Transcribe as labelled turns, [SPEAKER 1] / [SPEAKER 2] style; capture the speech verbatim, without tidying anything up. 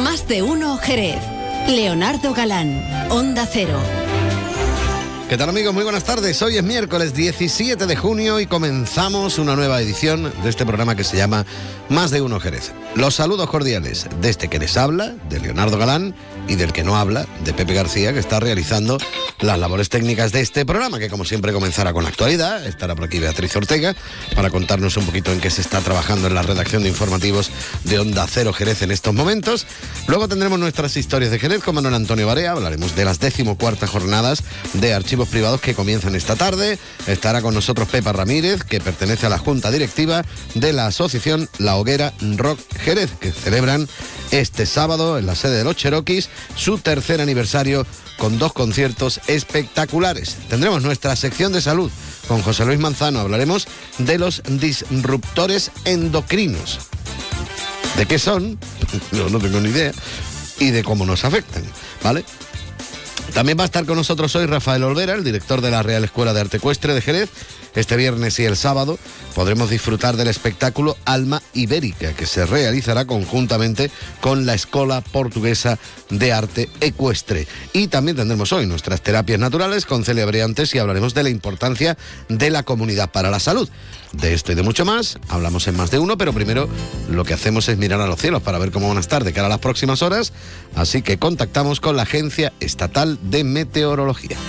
[SPEAKER 1] Más de uno Jerez. Leonardo Galán, Onda Cero.
[SPEAKER 2] ¿Qué tal, amigos? Muy buenas tardes. Hoy es miércoles diecisiete de junio y comenzamos una nueva edición de este programa que se llama Más de uno Jerez. Los saludos cordiales de este que les habla, de Leonardo Galán, y del que no habla, de Pepe García, que está realizando las labores técnicas de este programa, que como siempre comenzará con la actualidad. Estará por aquí Beatriz Ortega para contarnos un poquito en qué se está trabajando en la redacción de informativos de Onda Cero Jerez en estos momentos. Luego tendremos nuestras historias de Jerez con Manuel Antonio Barea. Hablaremos de las decimocuartas jornadas de archivos privados que comienzan esta tarde. Estará con nosotros Pepa Ramírez, que pertenece a la Junta Directiva de la asociación La Hoguera Rock Jerez, que celebran este sábado en la sede de los Cherokees su tercer aniversario con dos conciertos espectaculares. Tendremos nuestra sección de salud con José Luis Manzano. Hablaremos de los disruptores endocrinos. ¿De qué son? No, no tengo ni idea. Y de cómo nos afectan, ¿vale? También va a estar con nosotros hoy Rafael Olvera, el director de la Real Escuela de Arte Ecuestre de Jerez. Este viernes y el sábado podremos disfrutar del espectáculo Alma Ibérica, que se realizará conjuntamente con la Escola Portuguesa de Arte Ecuestre. Y también tendremos hoy nuestras terapias naturales con Celia Breantes y hablaremos de la importancia de la comunidad para la salud. De esto y de mucho más hablamos en Más de Uno, pero primero lo que hacemos es mirar a los cielos para ver cómo van a estar de cara a las próximas horas. Así que contactamos con la Agencia Estatal de Meteorología.